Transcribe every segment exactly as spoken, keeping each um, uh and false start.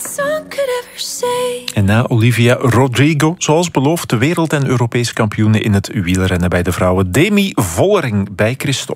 song could ever say. En na Olivia Rodrigo, zoals beloofd, de wereld- en Europese kampioene in het wielrennen bij de vrouwen. Demi Vollering bij Christophe.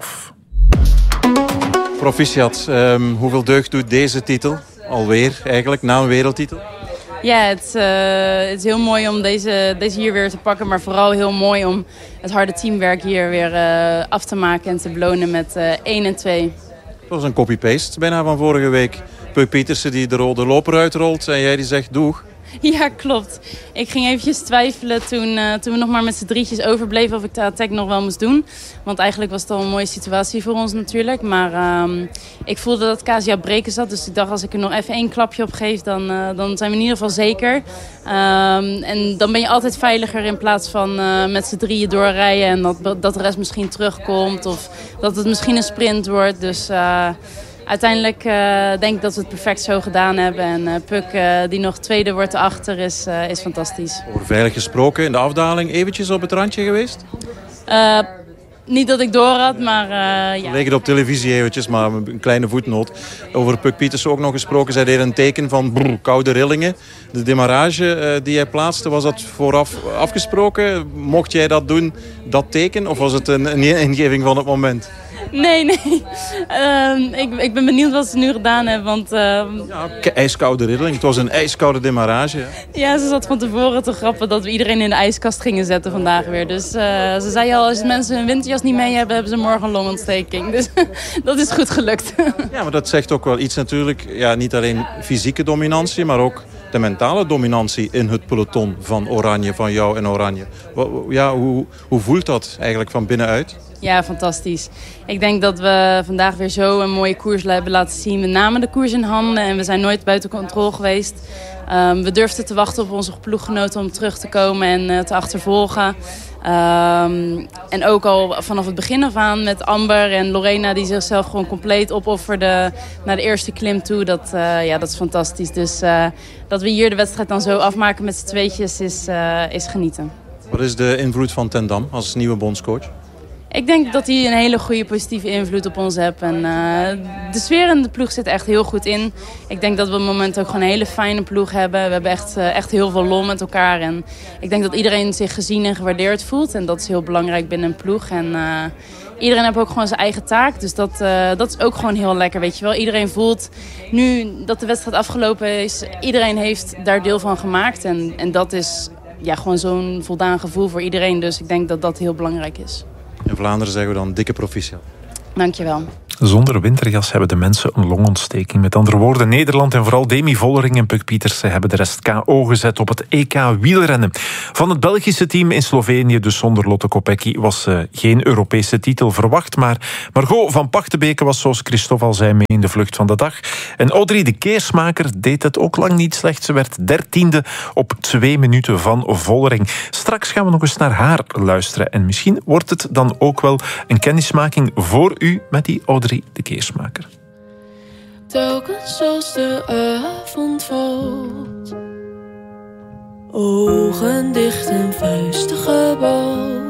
Proficiat, um, hoeveel deugd doet deze titel? Alweer eigenlijk, na een wereldtitel? Ja, het, uh, het is heel mooi om deze, deze hier weer te pakken. Maar vooral heel mooi om het harde teamwerk hier weer uh, af te maken en te belonen met uh, één en twee. Dat was een copy-paste bijna van vorige week. Puk Pietersen die de rode loper uitrolt en jij die zegt doeg. Ja, klopt. Ik ging eventjes twijfelen toen, uh, toen we nog maar met z'n drietjes overbleven of ik de attack nog wel moest doen. Want eigenlijk was het al een mooie situatie voor ons natuurlijk. Maar um, ik voelde dat Kasia op breken zat. Dus ik dacht, als ik er nog even één klapje op geef, dan, uh, dan zijn we in ieder geval zeker. Um, en dan ben je altijd veiliger in plaats van uh, met z'n drieën doorrijden. En dat, dat de rest misschien terugkomt of dat het misschien een sprint wordt. Dus... Uh, Uiteindelijk uh, denk ik dat we het perfect zo gedaan hebben. En uh, Puk, uh, die nog tweede wordt erachter, is, uh, is fantastisch. Over veilig gesproken, in de afdaling eventjes op het randje geweest? Uh, niet dat ik door had, maar uh, ja. Leek het op televisie eventjes, maar een kleine voetnoot. Over Puk Pietersen ook nog gesproken. Zij deed een teken van brrr, koude rillingen. De demarrage uh, die hij plaatste, was dat vooraf afgesproken? Mocht jij dat doen, dat teken? Of was het een, een ingeving van het moment? Nee, nee. Uh, ik, ik ben benieuwd wat ze nu gedaan hebben. Want, uh... ja, ijskoude riddeling. Het was een ijskoude demarrage. Hè? Ja, ze zat van tevoren te grappen dat we iedereen in de ijskast gingen zetten vandaag weer. Dus uh, ze zei al, als mensen hun winterjas niet mee hebben, hebben ze morgen een longontsteking. Dus dat is goed gelukt. Ja, maar dat zegt ook wel iets natuurlijk. Ja, niet alleen fysieke dominantie, maar ook de mentale dominantie in het peloton van Oranje, van jou en Oranje. Ja, hoe, hoe voelt dat eigenlijk van binnenuit? Ja, fantastisch. Ik denk dat we vandaag weer zo een mooie koers hebben laten zien. We namen de koers in handen en we zijn nooit buiten controle geweest. Um, we durfden te wachten op onze ploeggenoten om terug te komen en uh, te achtervolgen. Um, en ook al vanaf het begin af aan met Amber en Lorena die zichzelf gewoon compleet opofferden naar de eerste klim toe. Dat, uh, ja, dat is fantastisch. Dus uh, dat we hier de wedstrijd dan zo afmaken met z'n tweetjes is, uh, is genieten. Wat is de invloed van Ten Dam als nieuwe bondscoach? Ik denk dat hij een hele goede positieve invloed op ons heeft. En, uh, de sfeer in de ploeg zit echt heel goed in. Ik denk dat we op het moment ook gewoon een hele fijne ploeg hebben. We hebben echt, uh, echt heel veel lol met elkaar. En ik denk dat iedereen zich gezien en gewaardeerd voelt. En dat is heel belangrijk binnen een ploeg. En uh, iedereen heeft ook gewoon zijn eigen taak. Dus dat, uh, dat is ook gewoon heel lekker, weet je wel. Iedereen voelt nu dat de wedstrijd afgelopen is. Iedereen heeft daar deel van gemaakt. En, en dat is ja, gewoon zo'n voldaan gevoel voor iedereen. Dus ik denk dat dat heel belangrijk is. In Vlaanderen zeggen we dan dikke proficiat. Dankjewel. Zonder winterjas hebben de mensen een longontsteking. Met andere woorden, Nederland en vooral Demi Vollering en Puk Pietersen hebben de rest K O gezet op het E K wielrennen. Van het Belgische team in Slovenië, dus zonder Lotte Kopecky, was uh, geen Europese titel verwacht. Maar Margot van Pachtenbeke was, zoals Christophe al zei, mee in de vlucht van de dag. En Audrey de Keersmaker deed het ook lang niet slecht. Ze werd dertiende op twee minuten van Vollering. Straks gaan we nog eens naar haar luisteren. En misschien wordt het dan ook wel een kennismaking voor u met die Audrey de Keersmaker. Telkens als de avond valt, ogen dicht en vuisten gebald,